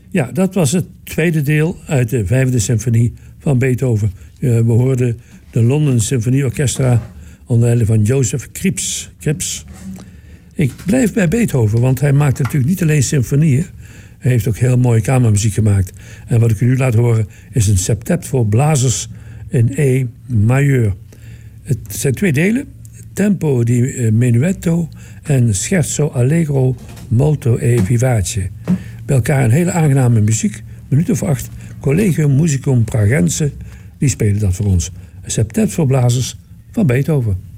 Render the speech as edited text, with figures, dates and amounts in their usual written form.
Ja, dat was het tweede deel uit de 5e symfonie van Beethoven. We hoorden de London Symphony Orchestra onder leiding van Joseph Krips. Ik blijf bij Beethoven, want hij maakt natuurlijk niet alleen symfonieën. Hij heeft ook heel mooie kamermuziek gemaakt. En wat ik u nu laat horen is een septet voor blazers in E majeur. Het zijn 2 delen. Tempo di menuetto en Scherzo allegro molto e vivace. Bij elkaar een hele aangename muziek. Minuut of 8. Collegium Musicum Pragense. Die spelen dat voor ons. Een septet voor blazers van Beethoven.